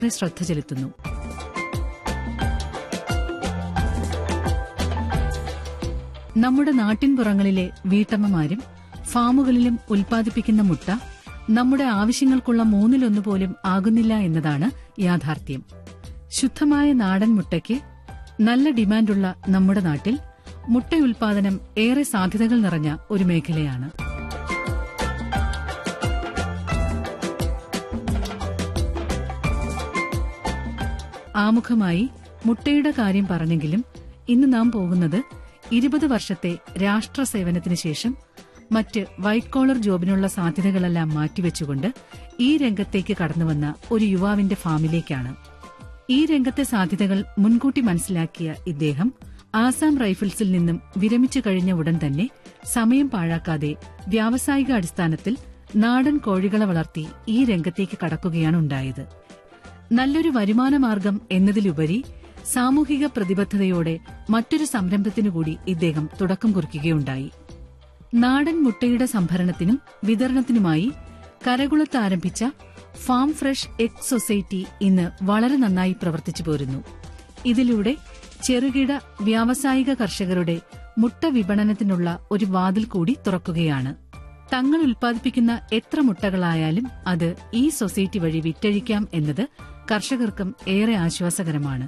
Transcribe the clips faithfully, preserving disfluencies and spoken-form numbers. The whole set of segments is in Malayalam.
ശ്രദ്ധ ചെലുത്തുന്നു. നമ്മുടെ നാട്ടിൻപുറങ്ങളിലെ വീട്ടമ്മമാരും ഫാമുകളിലും ഉൽപ്പാദിപ്പിക്കുന്ന മുട്ട നമ്മുടെ ആവശ്യങ്ങൾക്കുള്ള മൂന്നിലൊന്നു പോലും ആകുന്നില്ല എന്നതാണ് യാഥാർത്ഥ്യം. ശുദ്ധമായ നാടൻ മുട്ടയ്ക്ക് നല്ല ഡിമാൻഡുള്ള നമ്മുടെ നാട്ടിൽ മുട്ട ഉൽപാദനം ഏറെ സാധ്യതകൾ നിറഞ്ഞ ഒരു മേഖലയാണ്. ആമുഖമായി മുട്ടയുടെ കാര്യം പറഞ്ഞെങ്കിലും ഇന്ന് നാം പോകുന്നത് ഇരുപത് വർഷത്തെ രാഷ്ട്ര സേവനത്തിന് ശേഷം മറ്റ് വൈറ്റ് കോളർ ജോബിനുള്ള സാധ്യതകളെല്ലാം മാറ്റിവെച്ചുകൊണ്ട് ഈ രംഗത്തേക്ക് കടന്നുവന്ന ഒരു യുവാവിന്റെ ഫാമിലേക്കാണ്. ഈ രംഗത്തെ സാധ്യതകൾ മുൻകൂട്ടി മനസ്സിലാക്കിയ ഇദ്ദേഹം ആസാം റൈഫിൾസിൽ നിന്നും വിരമിച്ചു കഴിഞ്ഞ ഉടൻ തന്നെ സമയം പാഴാക്കാതെ വ്യാവസായിക അടിസ്ഥാനത്തിൽ നാടൻ കോഴികളെ വളർത്തി ഈ രംഗത്തേക്ക് കടക്കുകയാണ് ഉണ്ടായത്. നല്ലൊരു വരുമാനമാർഗം എന്നതിലുപരി സാമൂഹിക പ്രതിബദ്ധതയോടെ മറ്റൊരു സംരംഭത്തിനുകൂടി ഇദ്ദേഹം തുടക്കം കുറിക്കുകയുണ്ടായി. നാടൻ മുട്ടയുടെ സംഭരണത്തിനും വിതരണത്തിനുമായി കരകുളത്ത് ആരംഭിച്ച ഫാം ഫ്രഷ് എഗ് സൊസൈറ്റി ഇന്ന് വളരെ നന്നായി പ്രവർത്തിച്ചു പോരുന്നു. ഇതിലൂടെ ചെറുകിട വ്യാവസായിക കർഷകരുടെ മുട്ട വിപണനത്തിനുള്ള ഒരു വാതിൽ കൂടി തുറക്കുകയാണ്. തങ്ങൾ ഉൽപ്പാദിപ്പിക്കുന്ന എത്ര മുട്ടകളായാലും അത് ഈ സൊസൈറ്റി വഴി വിറ്റഴിക്കാം എന്നത് കർഷകർക്കും ഏറെ ആശ്വാസകരമാണ്.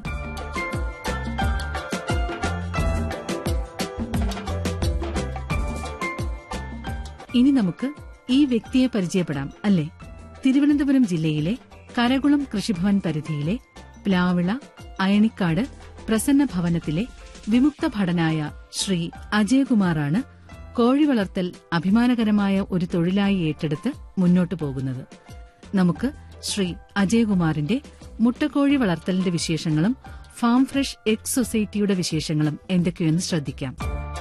ഇനി നമുക്ക് ഈ വ്യക്തിയെ പരിചയപ്പെടാം, അല്ലേ? തിരുവനന്തപുരം ജില്ലയിലെ കരകുളം കൃഷിഭവൻ പരിധിയിലെ പ്ലാവിള അയണിക്കാട് പ്രസന്ന ഭവനത്തിലെ വിമുക്ത ഭടനായ ശ്രീ അജയകുമാറാണ് കോഴി വളർത്തൽ അഭിമാനകരമായ ഒരു തൊഴിലായി ഏറ്റെടുത്ത് മുന്നോട്ടു പോകുന്നത്. നമുക്ക് ശ്രീ അജയകുമാറിന്റെ മുട്ടക്കോഴി വളർത്തലിന്റെ വിശേഷങ്ങളും ഫാം ഫ്രഷ് എഗ് സൊസൈറ്റിയുടെ വിശേഷങ്ങളും എന്തൊക്കെയെന്ന് ശ്രദ്ധിക്കാം.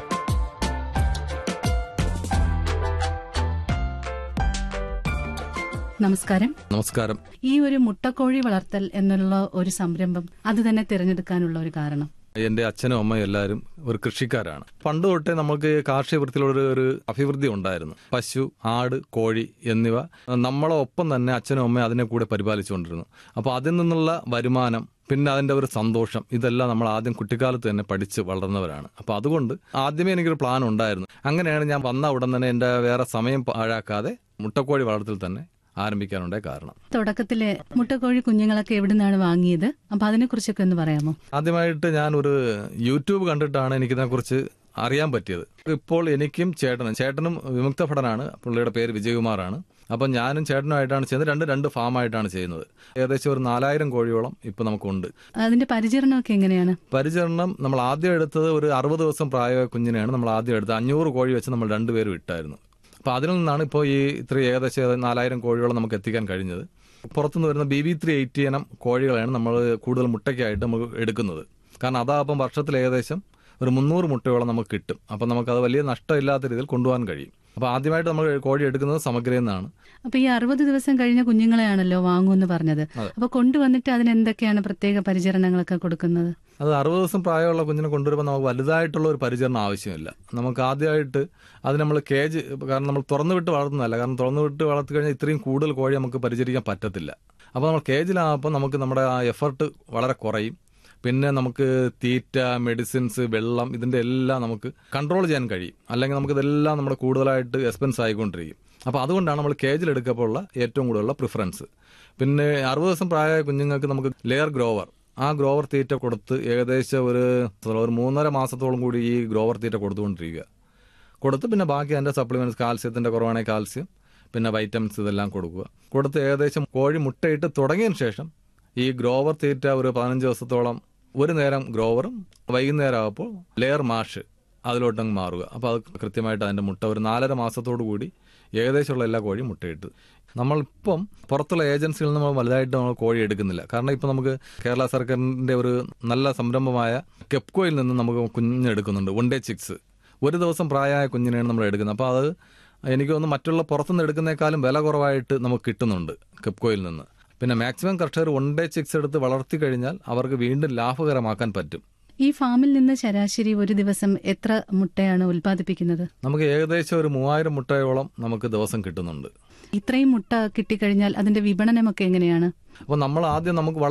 നമസ്കാരം. നമസ്കാരം. ഈ ഒരു മുട്ടക്കോഴി വളർത്തൽ എന്നുള്ള ഒരു സംരംഭം അത് തന്നെ തിരഞ്ഞെടുക്കാനുള്ള ഒരു കാരണം? എന്റെ അച്ഛനും അമ്മയും എല്ലാവരും ഒരു കൃഷിക്കാരാണ്. പണ്ട് തൊട്ടേ നമുക്ക് കാർഷിക വൃത്തിയിലുള്ള ഒരു അഭിവൃദ്ധി ഉണ്ടായിരുന്നു. പശു, ആട്, കോഴി എന്നിവ നമ്മളെ ഒപ്പം തന്നെ അച്ഛനും അമ്മയും അതിനെ കൂടെ പരിപാലിച്ചുകൊണ്ടിരുന്നു. അപ്പോൾ അതിൽ നിന്നുള്ള വരുമാനം, പിന്നെ അതിന്റെ ഒരു സന്തോഷം, ഇതെല്ലാം നമ്മൾ ആദ്യം കുട്ടിക്കാലത്ത് തന്നെ പഠിച്ച് വളർന്നവരാണ്. അപ്പോൾ അതുകൊണ്ട് ആദ്യമേ എനിക്കൊരു പ്ലാൻ ഉണ്ടായിരുന്നു. അങ്ങനെയാണ് ഞാൻ വന്ന ഉടൻ തന്നെ എന്റെ വേറെ സമയം പാഴാക്കാതെ മുട്ടക്കോഴി വളർത്തൽ തന്നെ ആരംഭിക്കാനുണ്ടായ കാരണം. തുടക്കത്തിലെ മുട്ടക്കോഴി കുഞ്ഞുങ്ങളൊക്കെ എവിടെ നിന്നാണ് വാങ്ങിയത്? അപ്പൊ അതിനെ കുറിച്ചൊക്കെ ഒന്ന് പറയാമോ? ആദ്യമായിട്ട് ഞാൻ ഒരു യൂട്യൂബ് കണ്ടിട്ടാണ് എനിക്കിതിനെ കുറിച്ച് അറിയാൻ പറ്റിയത്. ഇപ്പോൾ എനിക്കും ചേട്ടനും ചേട്ടനും വിമുക്ത ഭടനാണ്, പുള്ളിയുടെ പേര് വിജയകുമാറാണ്. അപ്പം ഞാനും ചേട്ടനുമായിട്ടാണ് ചെയ്യുന്നത്. രണ്ട് രണ്ട് ഫാമായിട്ടാണ് ചെയ്യുന്നത്. ഏകദേശം ഒരു നാലായിരം കോഴിയോളം ഇപ്പൊ നമുക്കുണ്ട്. അതിന്റെ പരിചരണമൊക്കെ എങ്ങനെയാണ്? പരിചരണം നമ്മൾ ആദ്യം എടുത്തത് ഒരു അറുപത് ദിവസം പ്രായമായ കുഞ്ഞിനെയാണ് നമ്മൾ ആദ്യം എടുത്തത്. അഞ്ഞൂറ് കോഴി വെച്ച് നമ്മൾ രണ്ടുപേരും ഇട്ടായിരുന്നു. അപ്പോൾ അതിൽ നിന്നാണ് ഇപ്പോൾ ഈ ഇത്ര ഏകദേശം നാലായിരം കോഴിയോളം നമുക്ക് എത്തിക്കാൻ കഴിഞ്ഞത്. പുറത്തുനിന്ന് വരുന്ന ബി ബി ത്രീ എയ്റ്റി ഇനം കോഴികളാണ് നമ്മൾ കൂടുതൽ മുട്ടയ്ക്കായിട്ട് നമുക്ക് എടുക്കുന്നത്. കാരണം അതാപ്പം വർഷത്തിൽ ഏകദേശം ഒരു മുന്നൂറ് മുട്ടയോളം നമുക്ക് കിട്ടും. അപ്പം നമുക്കത് വലിയ നഷ്ടമില്ലാത്ത രീതിയിൽ കൊണ്ടുപോകാൻ കഴിയും. അപ്പോൾ ആദ്യമായിട്ട് നമ്മൾ കോഴി എടുക്കുന്നത് സമഗ്രയിൽ നിന്നാണ്. അപ്പൊ ഈ അറുപത് ദിവസം കഴിഞ്ഞ കുഞ്ഞുങ്ങളെയാണല്ലോ വാങ്ങുമെന്ന് പറഞ്ഞത്. അപ്പൊ കൊണ്ടുവന്നിട്ട് അതിനെന്തൊക്കെയാണ് പ്രത്യേക പരിചരണങ്ങളൊക്കെ കൊടുക്കുന്നത്? അത് അറുപത് ദിവസം പ്രായമുള്ള കുഞ്ഞിനെ കൊണ്ടുവരുമ്പോൾ നമുക്ക് വലുതായിട്ടുള്ള ഒരു പരിചരണം ആവശ്യമില്ല. നമുക്ക് ആദ്യമായിട്ട് അത് നമ്മൾ കേജ്, കാരണം നമ്മൾ തുറന്നു വിട്ട് വളർത്തുന്നതല്ല. കാരണം തുറന്നു വിട്ട് വളർത്തി കഴിഞ്ഞാൽ ഇത്രയും കൂടുതൽ കോഴി നമുക്ക് പരിചരിക്കാൻ പറ്റത്തില്ല. അപ്പോൾ നമ്മൾ കേജിലാകുമ്പോൾ നമുക്ക് നമ്മുടെ ആ എഫർട്ട് വളരെ കുറയും. പിന്നെ നമുക്ക് തീറ്റ, മെഡിസിൻസ്, വെള്ളം, ഇതിന്റെ എല്ലാം നമുക്ക് കൺട്രോൾ ചെയ്യാൻ കഴിയും. അല്ലെങ്കിൽ നമുക്കിതെല്ലാം നമ്മുടെ കൂടുതലായിട്ട് എക്സ്പെൻസ് ആയിക്കൊണ്ടിരിക്കും. അപ്പോൾ അതുകൊണ്ടാണ് നമ്മൾ കേജിലെടുക്കപ്പോൾ ഉള്ള ഏറ്റവും കൂടുതലുള്ള പ്രിഫറൻസ്. പിന്നെ അറുപത് ദിവസം പ്രായമായ കുഞ്ഞുങ്ങൾക്ക് നമുക്ക് ലെയർ ഗ്രോവർ, ആ ഗ്രോവർ തീറ്റ കൊടുത്ത് ഏകദേശം ഒരു ഒരു മൂന്നര മാസത്തോളം കൂടി ഈ ഗ്രോവർ തീറ്റ കൊടുത്തുകൊണ്ടിരിക്കുക. കൊടുത്ത് പിന്നെ ബാക്കി അതിൻ്റെ സപ്ലിമെന്റ്സ്, കാൽസ്യത്തിന്റെ കുറവാണെങ്കിൽ കാൽസ്യം, പിന്നെ വൈറ്റമിൻസ് ഇതെല്ലാം കൊടുക്കുക. കൊടുത്ത് ഏകദേശം കോഴി മുട്ടയിട്ട് തുടങ്ങിയതിന് ശേഷം ഈ ഗ്രോവർ തീറ്റ ഒരു പതിനഞ്ച് ദിവസത്തോളം ഒരു നേരം ഗ്രോവറും വൈകുന്നേരം ആകുമ്പോൾ ലെയർ മാഷ് അതിലോട്ടങ്ങ് മാറുക. അപ്പോൾ അത് കൃത്യമായിട്ട് അതിൻ്റെ മുട്ട ഒരു നാലര മാസത്തോടു കൂടി ഏകദേശമുള്ള എല്ലാ കോഴിയും മുട്ടയിട്ട്. നമ്മളിപ്പം പുറത്തുള്ള ഏജൻസികളിൽ നിന്ന് നമ്മൾ വലുതായിട്ട് നമ്മൾ കോഴി എടുക്കുന്നില്ല. കാരണം ഇപ്പം നമുക്ക് കേരള സർക്കാരിൻ്റെ ഒരു നല്ല സംരംഭമായ കെപ്കോയിൽ നിന്ന് നമുക്ക് കുഞ്ഞെടുക്കുന്നുണ്ട്. വൺ ഡേ ചിക്സ്, ഒരു ദിവസം പ്രായമായ കുഞ്ഞിനെയാണ് നമ്മൾ എടുക്കുന്നത്. അപ്പോൾ അത് എനിക്ക് തോന്നുന്നു മറ്റുള്ള പുറത്തുനിന്ന് എടുക്കുന്നേക്കാളും വില കുറവായിട്ട് നമുക്ക് കിട്ടുന്നുണ്ട് കെപ്കോയിൽ നിന്ന്. പിന്നെ മാക്സിമം കർഷകർ വൺ ഡേ ചിക്സ് എടുത്ത് വളർത്തി കഴിഞ്ഞാൽ അവർക്ക് വീണ്ടും ലാഭകരമാക്കാൻ പറ്റും. ഈ ഫാമിൽ നിന്ന് ശരാശരി ഒരു ദിവസം എത്ര മുട്ടയാണ് ഉൽപ്പാദിപ്പിക്കുന്നത്? നമുക്ക് ഏകദേശം ഒരു മൂവായിരം മുട്ടയോളം നമുക്ക് ദിവസം കിട്ടുന്നുണ്ട്. ഇത്രയും മുട്ട കിട്ടിക്കഴിഞ്ഞാൽ അതിന്റെ വിപണനമൊക്കെ എങ്ങനെയാണ്? അപ്പോൾ നമ്മൾ ആദ്യം നമുക്ക്